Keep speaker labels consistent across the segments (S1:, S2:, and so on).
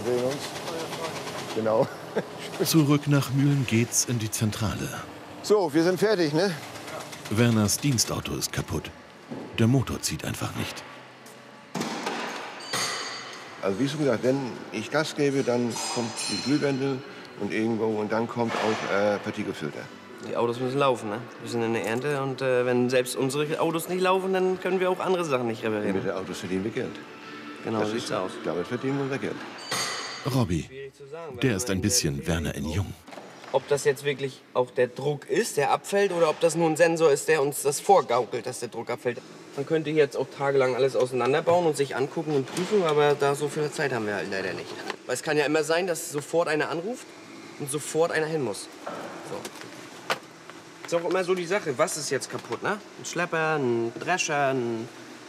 S1: Wir sehen uns. Genau.
S2: Zurück nach Mühlen geht's in die Zentrale.
S1: So, wir sind fertig, ne?
S2: Werners Dienstauto ist kaputt. Der Motor zieht einfach nicht.
S1: Also wie schon gesagt, wenn ich Gas gebe, dann kommt die Glühwendel und dann kommt auch Partikelfilter.
S3: Die Autos müssen laufen, ne? Wir sind in der Ernte und wenn selbst unsere Autos nicht laufen, dann können wir auch andere Sachen nicht reparieren.
S1: Mit den Autos verdienen wir Geld.
S3: Genau, so sieht's aus.
S1: Damit verdienen wir unser Geld.
S2: Robby, der ist ein bisschen Werner in jung.
S3: Ob das jetzt wirklich auch der Druck ist, der abfällt, oder ob das nur ein Sensor ist, der uns das vorgaukelt, dass der Druck abfällt. Man könnte hier jetzt auch tagelang alles auseinanderbauen und sich angucken und prüfen, aber da so viel Zeit haben wir halt leider nicht. Weil es kann ja immer sein, dass sofort einer anruft und sofort einer hin muss. So. Ist auch immer so die Sache, was ist jetzt kaputt, ne? Ein Schlepper, ein Drescher, und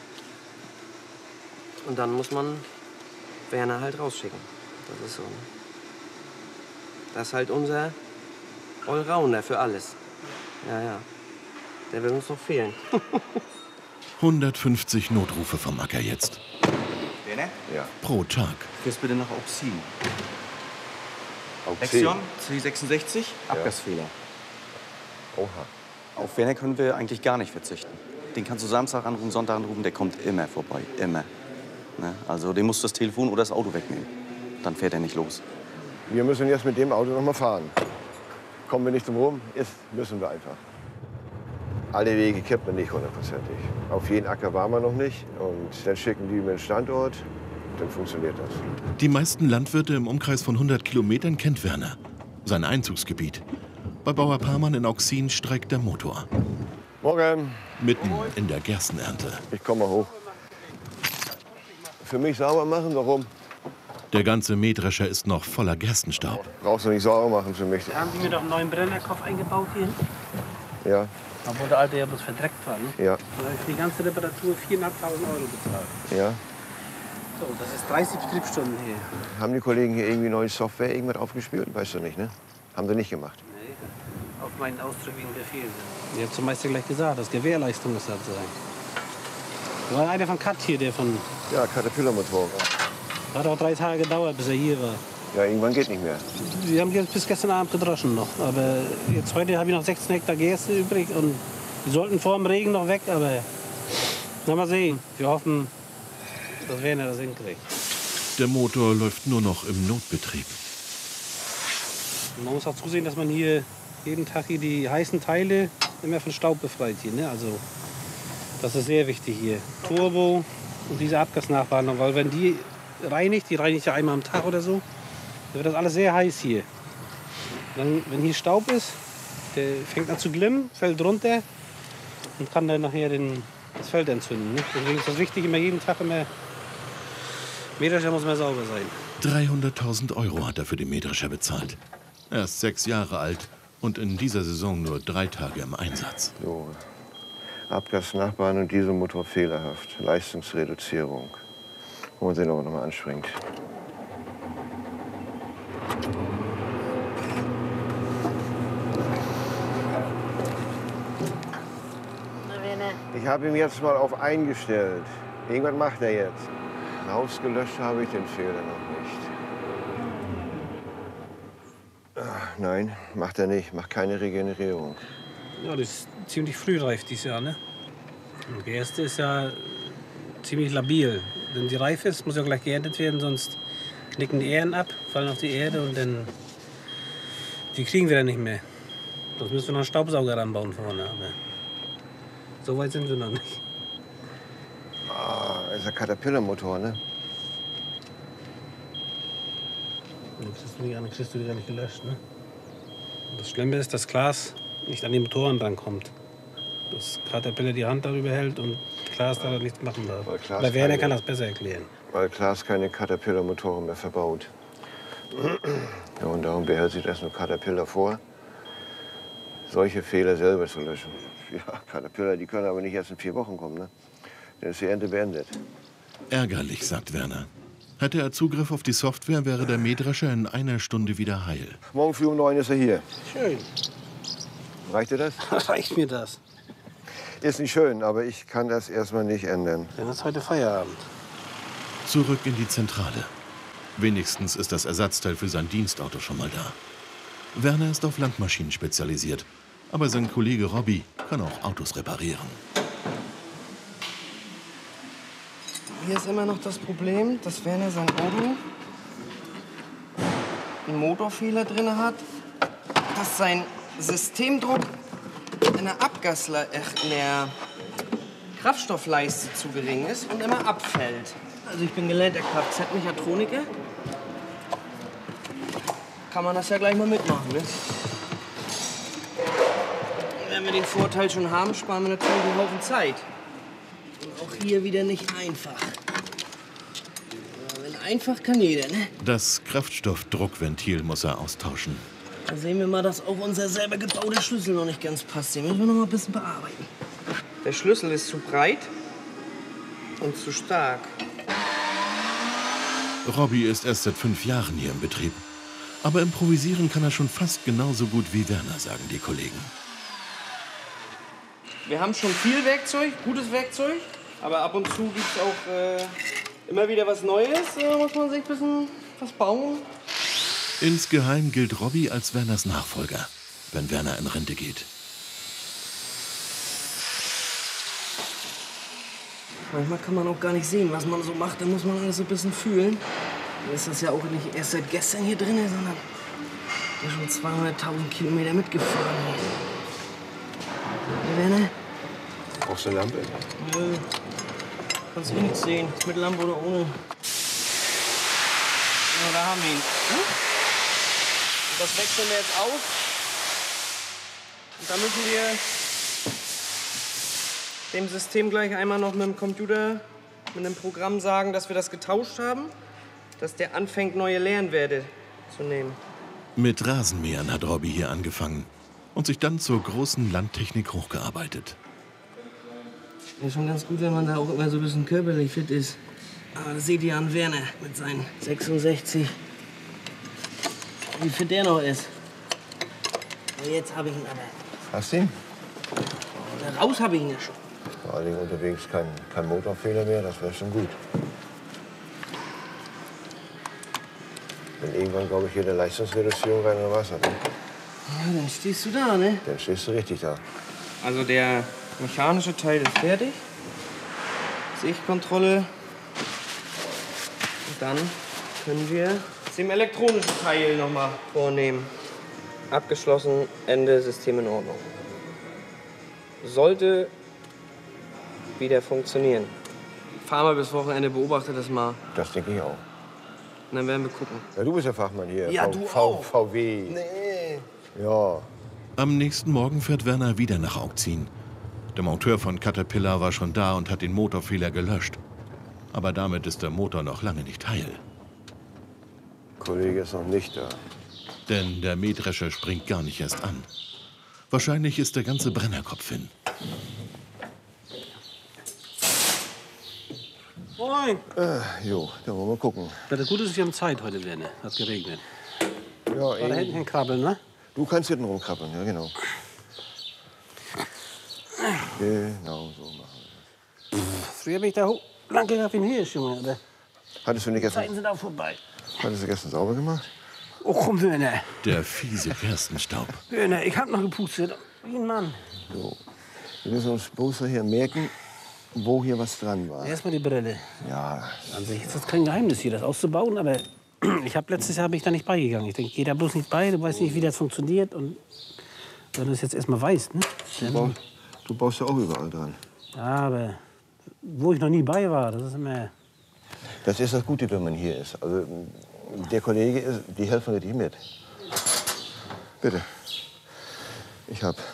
S3: dann muss man Werner halt rausschicken. Das ist so. Das ist halt unser Allrounder für alles. Ja, ja. Der wird uns noch fehlen.
S2: 150 Notrufe vom Acker jetzt.
S4: Werner?
S1: Ja.
S2: Pro Tag.
S4: Fährst bitte nach Auxin.
S1: Auxin.
S4: Lexion C66, Abgasfehler.
S1: Oha.
S4: Auf Werner können wir eigentlich gar nicht verzichten. Den kannst du Samstag anrufen, Sonntag anrufen, der kommt immer vorbei. Immer. Ne? Also den musst du das Telefon oder das Auto wegnehmen. Dann fährt er nicht los.
S1: Wir müssen jetzt mit dem Auto noch mal fahren. Kommen wir nicht drum rum, jetzt müssen wir einfach. Alle Wege kennt man nicht hundertprozentig. Auf jeden Acker waren wir noch nicht. Und dann schicken die mir einen Standort, dann funktioniert das.
S2: Die meisten Landwirte im Umkreis von 100 Kilometern kennt Werner. Sein Einzugsgebiet. Bei Bauer Parmann in Auxin streikt der Motor.
S1: Morgen.
S2: Mitten in der Gerstenernte.
S1: Ich komme mal hoch. Für mich sauber machen, warum?
S2: Der ganze Mähdrescher ist noch voller Gerstenstaub.
S1: Brauchst du nicht sauber machen für mich.
S5: Da haben die mir doch einen neuen Brennerkopf eingebaut hier.
S1: Ja,
S5: Obwohl der alte ja bloß verdreckt war. Ne?
S1: ja,
S5: Da habe ich für die ganze Reparatur 4.500 Euro bezahlt.
S1: ja.
S5: So, das ist 30 Betriebsstunden hier.
S1: Haben die Kollegen hier irgendwie neue Software irgendwas aufgespielt? Weißt du nicht, ne? Haben sie nicht gemacht.
S5: Nee, auf meinen ausdrücklichen Befehl. Ich habe zum Meister gleich gesagt, dass Gewährleistung ist das sein. Da war einer von Cut hier, der von...
S1: Ja, Caterpillar-Motor.
S5: Hat auch 3 Tage gedauert, bis er hier war.
S1: Ja, irgendwann geht nicht mehr.
S5: Wir haben jetzt bis gestern Abend gedroschen noch. Aber jetzt heute habe ich noch 16 Hektar Gerste übrig. Und die sollten vor dem Regen noch weg, aber... Na, mal sehen. Wir hoffen, dass Werner das hinkriegt.
S2: Der Motor läuft nur noch im Notbetrieb.
S5: Und man muss auch zusehen, dass man hier jeden Tag hier die heißen Teile immer von Staub befreit. Hier, ne? Also, das ist sehr wichtig hier. Turbo und diese Abgasnachbehandlung. Weil wenn die reinigt ja einmal am Tag oder so, dann wird das alles sehr heiß hier. Dann, wenn hier Staub ist, der fängt an zu glimmen, fällt runter und kann dann nachher das Feld entzünden. Ne? Deswegen ist das wichtig, immer jeden Tag Mähdrescher muss immer sauber sein.
S2: 300.000 Euro hat er für den Mähdrescher bezahlt. Er ist 6 Jahre alt und in dieser Saison nur 3 Tage im Einsatz.
S1: So. Abgasnachbehandlung, Dieselmotor fehlerhaft. Leistungsreduzierung. Wollen Sie noch mal anstrengend. Ich habe ihn jetzt mal auf eingestellt. Irgendwas macht er jetzt. Ausgelöscht habe ich den Fehler noch nicht. Ach, nein, macht er nicht. Macht keine Regenerierung.
S5: Ja, das ist ziemlich frühreif dieses Jahr. Ne? Und die erste ist ja ziemlich labil. Wenn die reif ist, muss ja gleich geerntet werden, sonst knicken die Ähren ab, fallen auf die Erde und dann die kriegen wir dann nicht mehr. Sonst müssen wir noch einen Staubsauger ranbauen vorne. Aber so weit sind wir noch nicht.
S1: Ah, das ist ein Caterpillar-Motor, ne?
S5: Kriegst du die gar nicht gelöscht. Ne? Und das Schlimme ist, dass Glas nicht an die Motoren drankommt. Dass Caterpillar die Hand darüber hält und Klaas da nichts machen darf. Bei Werner kann das besser erklären.
S1: Weil Klaas keine Caterpillar-Motoren mehr verbaut. Ja, und darum behält sich das nur Caterpillar vor, solche Fehler selber zu löschen. Ja, Caterpillar, die können aber nicht erst in 4 Wochen kommen, ne? Dann ist die Ernte beendet.
S2: Ärgerlich, sagt Werner. Hätte er Zugriff auf die Software, wäre der Mähdrescher in 1 Stunde wieder heil.
S1: Morgen früh um 9 ist er hier.
S5: Schön.
S1: Reicht dir das?
S5: Reicht mir das.
S1: Ist nicht schön, aber ich kann das erstmal nicht ändern.
S5: Dann ist heute Feierabend.
S2: Zurück in die Zentrale. Wenigstens ist das Ersatzteil für sein Dienstauto schon mal da. Werner ist auf Landmaschinen spezialisiert, aber sein Kollege Robby kann auch Autos reparieren.
S3: Hier ist immer noch das Problem, dass Werner sein Auto einen Motorfehler drin hat, dass sein Systemdruck in der in der Kraftstoffleiste zu gering ist und immer abfällt. Also ich bin gelernter Kfz-Mechatroniker. Kann man das ja gleich mal mitmachen, ne? Wenn wir den Vorteil schon haben, sparen wir natürlich einen Haufen Zeit. Und auch hier wieder nicht einfach. Aber wenn einfach, kann jeder, ne?
S2: Das Kraftstoffdruckventil muss er austauschen.
S3: Da sehen wir mal, dass auch unser selber gebauter Schlüssel noch nicht ganz passt. Den müssen wir noch mal ein bisschen bearbeiten. Der Schlüssel ist zu breit und zu stark.
S2: Robby ist erst seit 5 Jahren hier im Betrieb. Aber improvisieren kann er schon fast genauso gut wie Werner, sagen die Kollegen.
S3: Wir haben schon viel Werkzeug, gutes Werkzeug. Aber ab und zu gibt es auch immer wieder was Neues. Da muss man sich ein bisschen was bauen.
S2: Insgeheim gilt Robby als Werners Nachfolger, wenn Werner in Rente geht.
S3: Manchmal kann man auch gar nicht sehen, was man so macht. Da muss man alles so ein bisschen fühlen. Dann ist das ja auch nicht erst seit gestern hier drin, sondern ja schon 200.000 Kilometer mitgefahren. Werner?
S1: Brauchst du eine Lampe?
S3: Nö. Kannst du nichts sehen. Mit Lampe oder ohne. Ja, da haben wir ihn. Und das wechseln wir jetzt aus. Und dann müssen wir dem System gleich einmal noch mit dem Computer, mit einem Programm sagen, dass wir das getauscht haben. Dass der anfängt, neue Lernwerte zu nehmen.
S2: Mit Rasenmähern hat Robby hier angefangen und sich dann zur großen Landtechnik hochgearbeitet.
S3: Ist schon ganz gut, wenn man da auch immer so ein bisschen körperlich fit ist. Aber das seht ihr an Werner mit seinen 66. Wie fit der noch ist. Und jetzt habe ich ihn aber.
S1: Hast du ihn?
S3: Oder raus habe ich ihn ja schon.
S1: Vor allen Dingen unterwegs kein Motorfehler mehr, das wäre schon gut. Wenn irgendwann, glaube ich, hier eine Leistungsreduzierung rein oder was hat, ne?
S3: Ja, dann stehst du da, ne?
S1: Dann stehst du richtig da.
S3: Also der mechanische Teil ist fertig. Sichtkontrolle. Und dann können wir den elektronischen Teil noch mal vornehmen. Abgeschlossen, Ende, System in Ordnung. Sollte wieder funktionieren. Fahr mal bis Wochenende, beobachte das mal.
S1: Das denke ich auch.
S3: Und dann werden wir gucken.
S1: Ja, du bist der Fachmann hier.
S3: Ja, du auch.
S1: VW.
S3: Nee.
S1: Ja.
S2: Am nächsten Morgen fährt Werner wieder nach Augzien. Der Monteur von Caterpillar war schon da und hat den Motorfehler gelöscht. Aber damit ist der Motor noch lange nicht heil.
S1: Kollege ist noch nicht da.
S2: Denn der Mähdrescher springt gar nicht erst an. Wahrscheinlich ist der ganze Brennerkopf hin.
S5: Moin.
S1: Jo, da wollen wir gucken.
S5: Das Gute ist, wir haben Zeit heute, Werner. Hat geregnet.
S1: Ja,
S5: Da hinten hinkrabbeln, ne?
S1: du kannst hinten rumkrabbeln, ja genau. Genau so machen wir
S5: Früher bin ich da lang gegangen wie ein Hirsch, Junge. Aber
S1: das. Hattest du nicht
S5: Zeiten
S1: gestern,
S5: sind auch vorbei.
S1: hattest du gestern sauber gemacht?
S5: Oh, komm, Werner.
S2: Der fiese Gerstenstaub.
S5: Werner, ich hab noch gepustet. Wie ein Mann.
S1: So. Wir müssen uns bloß hier merken, wo hier was dran war.
S5: Erstmal die Brille.
S1: Ja,
S5: An sich ist das kein Geheimnis hier, das auszubauen, aber letztes Jahr bin ich da nicht beigegangen. Ich denke, geh da bloß nicht bei, du weißt nicht, wie das funktioniert. Und wenn du es jetzt erstmal weißt, ne?
S1: du baust ja auch überall dran.
S5: Ja, aber wo ich noch nie bei war, das ist immer...
S1: Das ist das Gute, wenn man hier ist. Also, der Kollege, die helfen richtig mit. Bitte. Ich hab.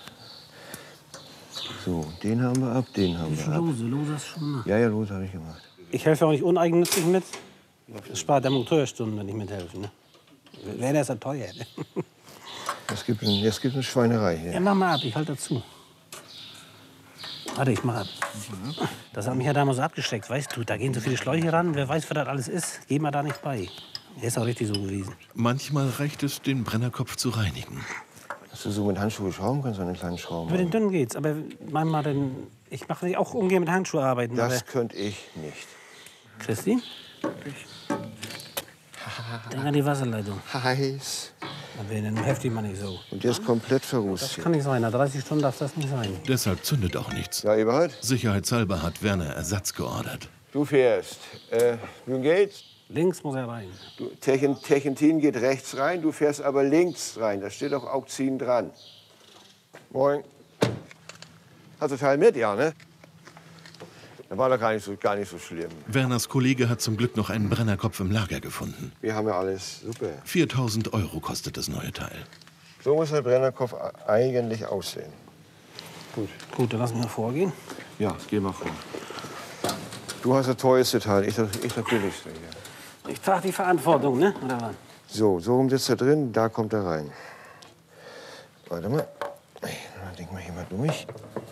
S1: So, den haben wir ab, den haben wir ab.
S5: Lose hast du schon gemacht.
S1: Ja, ja, los habe ich gemacht.
S5: Ich helfe auch nicht uneigennützig mit. Das spart der Monteurstunden, wenn ich mithelfe. Ne? Wäre das ja teuer. Ne?
S1: Es gibt eine Schweinerei hier.
S5: Ja, mach mal ab, ich halte dazu. Warte, ich mach ab. Das hat mich ja damals abgesteckt, weißt du. Da gehen so viele Schläuche ran, wer weiß, was das alles ist. Geh mal da nicht bei. Der ist auch richtig so gewesen.
S2: Manchmal reicht es, den Brennerkopf zu reinigen.
S1: Dass du so mit Handschuhe schrauben kannst, so einen kleinen Schrauben.
S5: Über den dünnen geht's, aber manchmal dann... Ich mache auch ungern mit Handschuhen arbeiten.
S1: Das
S5: aber
S1: könnte ich nicht.
S5: Christi? Denk an die Wasserleitung.
S1: Heiß.
S5: Dann wäre dann heftig mal nicht so.
S1: Und der ist komplett
S5: Das
S1: verrußt.
S5: kann nicht sein. Nach 30 Stunden darf das nicht sein.
S2: Deshalb zündet auch nichts.
S1: Ja, Eberhard,
S2: Sicherheitshalber hat Werner Ersatz geordert.
S1: du fährst. Nun geht's.
S5: Links muss er rein.
S1: Techentin geht rechts rein, du fährst aber links rein. Da steht auch Augzien dran. Moin. Hast du Teil mit, ja, ne? Da war doch gar nicht so schlimm.
S2: Werners Kollege hat zum Glück noch einen Brennerkopf im Lager gefunden.
S1: Wir haben ja alles. Super.
S2: 4.000 € kostet das neue Teil.
S1: So muss der Brennerkopf eigentlich aussehen.
S5: Gut, dann lassen wir vorgehen.
S1: Ja, geh mal vor. Du hast das teuerste Teil, ich das billigste hier.
S5: Ich trage die Verantwortung, ne? Oder was?
S1: So rum sitzt er drin, da kommt er rein. Warte mal. Dann denk mal hier mal durch.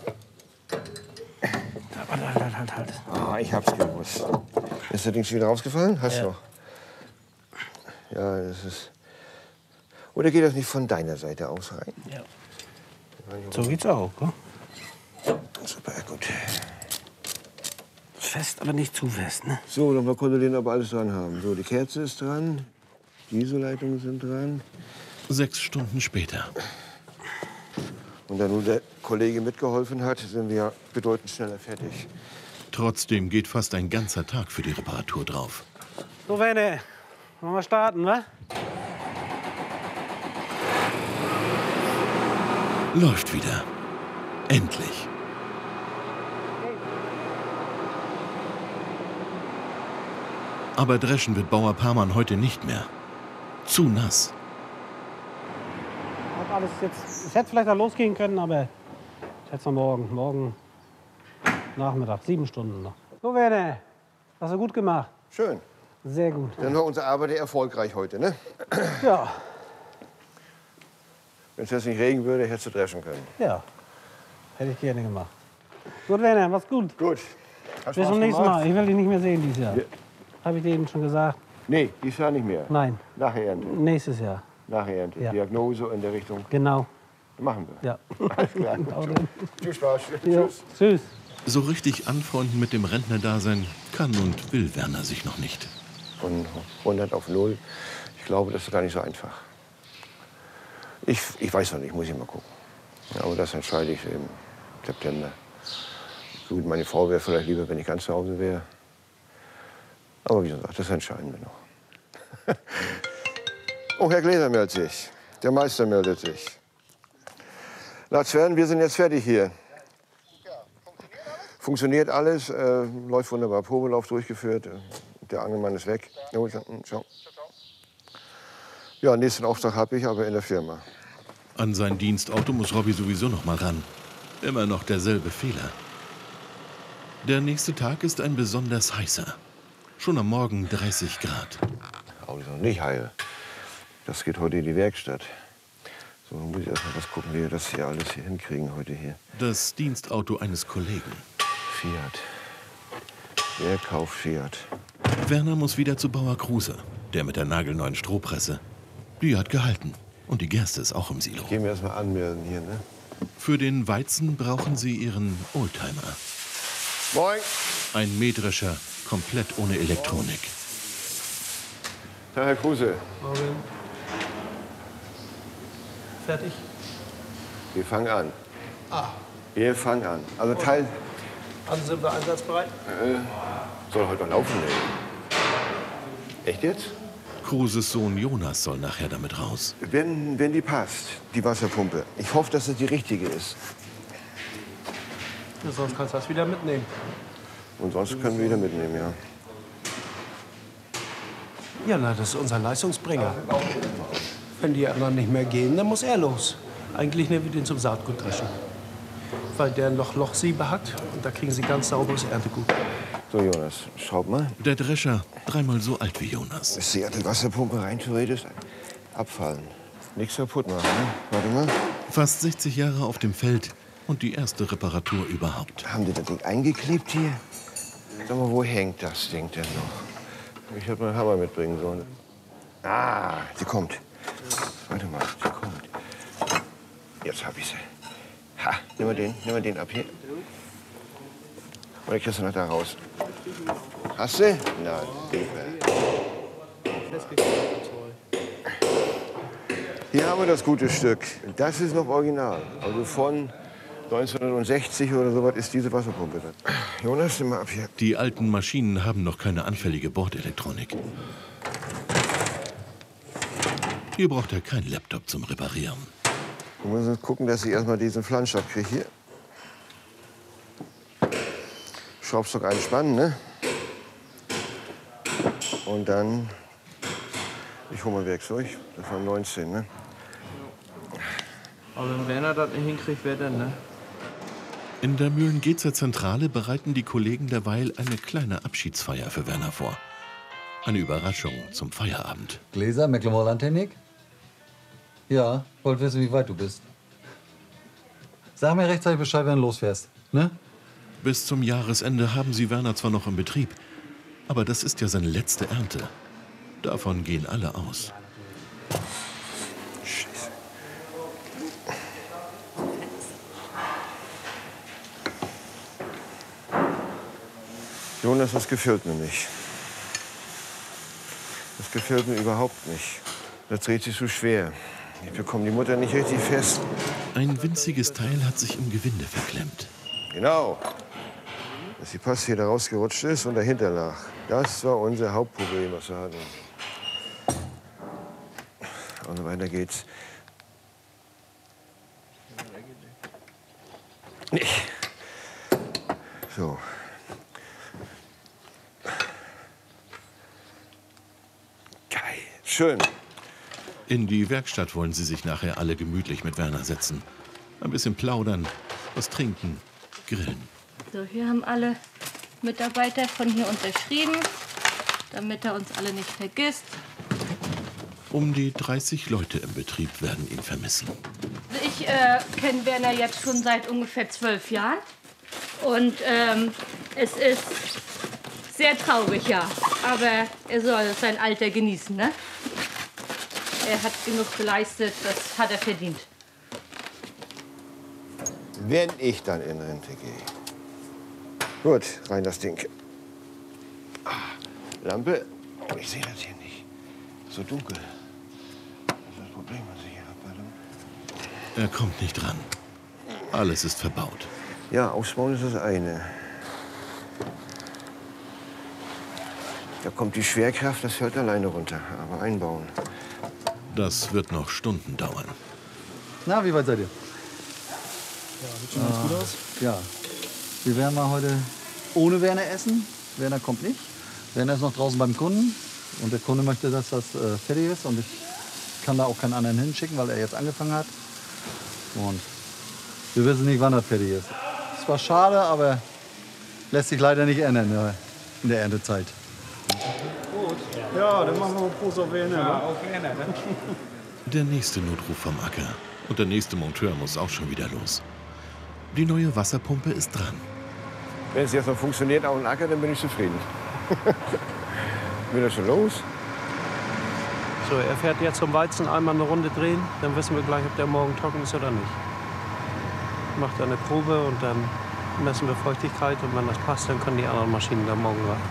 S5: Halt.
S1: Ah, ich hab's gewusst. Ist der Ding schon wieder rausgefallen? Hast du noch? Ja, das ist... Oder geht das nicht von deiner Seite aus rein?
S5: Ja. So geht's auch, ne?
S1: Super, gut.
S5: Fest, aber nicht zu fest, ne?
S1: So, dann mal kontrollieren, ob wir alles dran haben. So, die Kerze ist dran, die Isoleitungen sind dran.
S2: 6 Stunden später.
S1: Und da nun der Kollege mitgeholfen hat, sind wir bedeutend schneller fertig.
S2: Trotzdem geht fast ein ganzer Tag für die Reparatur drauf.
S5: So, Werner, wollen wir starten, wa?
S2: Läuft wieder. Endlich. Aber dreschen wird Bauer Parmann heute nicht mehr. Zu nass.
S5: Hat alles jetzt, es hätte vielleicht auch losgehen können, aber ich hätte es noch morgen Nachmittag, 7 Stunden noch. So, Werner, hast du gut gemacht.
S1: Schön.
S5: Sehr gut.
S1: Dann war unsere Arbeit erfolgreich heute, ne?
S5: Ja,
S1: Wenn es jetzt nicht regnen würde, hättest du dreschen können.
S5: ja, hätte ich gerne gemacht. Gut, Werner, mach's gut.
S1: Gut. Hast
S5: Bis
S1: Spaß
S5: zum nächsten
S1: gemacht?
S5: Mal. Ich will dich nicht mehr sehen dieses Jahr.
S1: Ja.
S5: Habe ich dir eben schon gesagt?
S1: Nee, dieses Jahr nicht mehr.
S5: Nein,
S1: Nach der Ernte.
S5: nächstes Jahr.
S1: Nach der Ernte.
S5: Ja.
S1: Diagnose in der Richtung.
S5: Genau,
S1: Machen wir.
S5: ja.
S1: Alles klar. Viel Spaß.
S5: Ja.
S1: Tschüss.
S5: Tschüss.
S2: So richtig anfreunden mit dem Rentnerdasein kann und will Werner sich noch nicht.
S1: Von 100 auf 0. Ich glaube, das ist gar nicht so einfach. Ich weiß noch nicht, muss ich mal gucken. Ja, aber das entscheide ich im September. Gut, meine Frau wäre vielleicht lieber, wenn ich ganz zu Hause wäre. Aber wie gesagt, das entscheiden wir noch. Oh, Herr Gläser meldet sich. Der Meister meldet sich. Na, Sven, wir sind jetzt fertig hier. Funktioniert alles, läuft wunderbar. Probelauf durchgeführt. Der Angelmann ist weg. Ciao. Ja, nächsten Auftrag habe ich, aber in der Firma.
S2: An sein Dienstauto muss Robby sowieso noch mal ran. Immer noch derselbe Fehler. Der nächste Tag ist ein besonders heißer. Schon am Morgen 30 Grad.
S1: Auto ist noch nicht heil. Das geht heute in die Werkstatt. So, dann muss ich erst mal was gucken, wie wir das hier alles hier hinkriegen heute hier.
S2: Das Dienstauto eines Kollegen.
S1: Fiat. Wer kauft Fiat?
S2: Werner muss wieder zu Bauer Kruse, der mit der nagelneuen Strohpresse. Die hat gehalten. Und die Gerste ist auch im Silo.
S1: Gehen wir erst mal anmelden hier, ne?
S2: Für den Weizen brauchen sie ihren Oldtimer.
S1: Moin.
S2: Ein Mähdrescher, komplett ohne Elektronik.
S1: Herr Kruse,
S6: Morgen. Fertig?
S1: wir fangen an. Wir fangen an. Also Teil
S6: Also sind wir einsatzbereit?
S1: soll heute noch laufen, ey. Echt jetzt?
S2: Kruses Sohn Jonas soll nachher damit raus.
S1: Wenn die passt, die Wasserpumpe. Ich hoffe, dass es die richtige ist.
S6: Ja, sonst kannst du das wieder mitnehmen.
S1: Und sonst können wir wieder mitnehmen, ja.
S6: Ja, na, das ist unser Leistungsbringer. Wenn die anderen nicht mehr gehen, dann muss er los. Eigentlich nehmen wir den zum Saatgut dreschen. Weil der noch Lochsiebe hat und da kriegen sie ganz sauberes Erntegut.
S1: So, Jonas, schraub mal.
S2: Der Drescher, 3-mal so alt wie Jonas.
S1: Ist die Wasserpumpe rein theoretisch abfallen. Nichts kaputt machen, ne? Warte mal.
S2: Fast 60 Jahre auf dem Feld und die erste Reparatur überhaupt.
S1: Haben die das Ding eingeklebt hier? Sag mal, wo hängt das Ding denn noch? Ich hätte meinen Hammer mitbringen sollen. Ah, sie kommt. Warte mal, sie kommt. Jetzt hab ich sie. Ha, nimm mal den ab hier. Oder kriegst du noch da raus? Hast du? Na, super. Hier haben wir das gute Stück. Das ist noch original. Also von 1960 oder sowas ist diese Wasserpumpe dann. Jonas, nimm mal ab hier.
S2: Die alten Maschinen haben noch keine anfällige Bordelektronik. Hier braucht er keinen Laptop zum Reparieren.
S1: Wir müssen gucken, dass ich erstmal diesen Flansch abkriege hier. Schraubstock einspannen, ne? Und dann, ich hole mal Werkzeug. Das waren 19, ne?
S7: Aber wenn Werner das nicht hinkriegt, wer denn, ne?
S2: In der Mühlengezer Zentrale bereiten die Kollegen derweil eine kleine Abschiedsfeier für Werner vor. Eine Überraschung zum Feierabend.
S8: Gläser, Mecklenburg-Landtechnik? Ja, wollte wissen, wie weit du bist. Sag mir rechtzeitig Bescheid, wenn du losfährst, ne?
S2: Bis zum Jahresende haben sie Werner zwar noch im Betrieb, aber das ist ja seine letzte Ernte. Davon gehen alle aus.
S1: Scheiße. Jonas, das gefällt mir nicht. Das gefällt mir überhaupt nicht. Das dreht sich so schwer. Ich bekomme die Mutter nicht richtig fest.
S2: Ein winziges Teil hat sich im Gewinde verklemmt.
S1: Genau. Dass die Paste hier da rausgerutscht ist und dahinter lag. Das war unser Hauptproblem, was wir hatten. Und weiter geht's. Nee. So. Geil. Schön.
S2: In die Werkstatt wollen sie sich nachher alle gemütlich mit Werner setzen. Ein bisschen plaudern, was trinken, grillen.
S9: So, hier haben alle Mitarbeiter von hier unterschrieben, damit er uns alle nicht vergisst.
S2: Um die 30 Leute im Betrieb werden ihn vermissen.
S9: Ich kenne Werner jetzt schon seit ungefähr 12 Jahren. Und es ist sehr traurig, ja. Aber er soll sein Alter genießen, ne? Er hat genug geleistet, das hat er verdient.
S1: Wenn ich dann in Rente gehe. Gut, rein das Ding. Ah, Lampe. Ich sehe das hier nicht. So dunkel. Das ist das Problem, was ich hier habe.
S2: Er kommt nicht ran. Alles ist verbaut.
S1: Ja, ausbauen ist das eine. Da kommt die Schwerkraft, das fällt alleine runter. Aber einbauen.
S2: Das wird noch Stunden dauern.
S8: Na, wie weit seid ihr?
S5: Ja, sieht schon ganz gut aus.
S8: Ja. Wir werden mal heute ohne Werner essen. Werner kommt nicht. Werner ist noch draußen beim Kunden. Und der Kunde möchte, dass das fertig ist. Und ich kann da auch keinen anderen hinschicken, weil er jetzt angefangen hat. Und wir wissen nicht, wann das fertig ist. Es war schade, aber lässt sich leider nicht ändern in der Erntezeit.
S5: Ja, dann machen wir mal Prost auf Werner. Ja, auf Werner.
S2: Der nächste Notruf vom Acker. Und der nächste Monteur muss auch schon wieder los. Die neue Wasserpumpe ist dran.
S1: Wenn es jetzt noch funktioniert auf dem Acker, dann bin ich zufrieden. Will das schon los?
S5: So, er fährt jetzt zum Weizen einmal eine Runde drehen. Dann wissen wir gleich, ob der morgen trocken ist oder nicht. Macht eine Probe und dann messen wir Feuchtigkeit. Und wenn das passt, dann können die anderen Maschinen da morgen rein.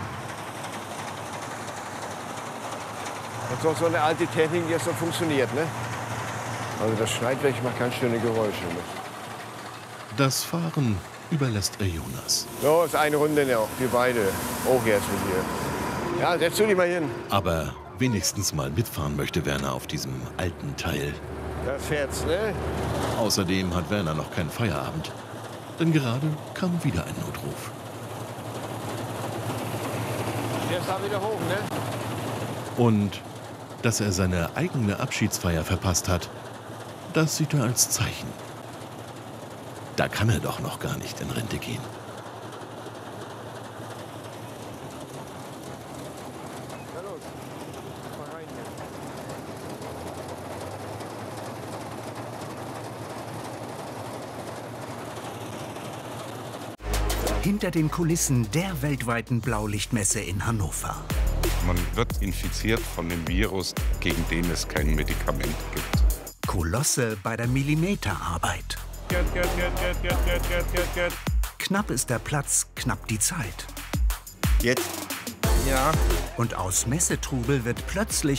S1: Das ist doch so eine alte Technik, die jetzt noch funktioniert, ne? Also das Schneidwerk macht ganz schöne Geräusche.
S2: Das Fahren überlässt er Jonas.
S1: So, ist eine Runde noch. Wir beide. Auch jetzt mit dir. Ja, setz du dich mal hin.
S2: Aber wenigstens mal mitfahren möchte Werner auf diesem alten Teil.
S1: Das fährt's, ne?
S2: Außerdem hat Werner noch keinen Feierabend. Denn gerade kam wieder ein Notruf.
S1: Der ist da wieder hoch, ne?
S2: Und dass er seine eigene Abschiedsfeier verpasst hat, das sieht er als Zeichen. Da kann er doch noch gar nicht in Rente gehen.
S1: Na los, mal rein
S10: hier. Hinter den Kulissen der weltweiten Blaulichtmesse in Hannover.
S11: Man wird infiziert von dem Virus, gegen den es kein Medikament gibt.
S10: Kolosse bei der Millimeterarbeit. Knapp ist der Platz, knapp die Zeit.
S1: Jetzt.
S10: Ja. Und aus Messetrubel wird plötzlich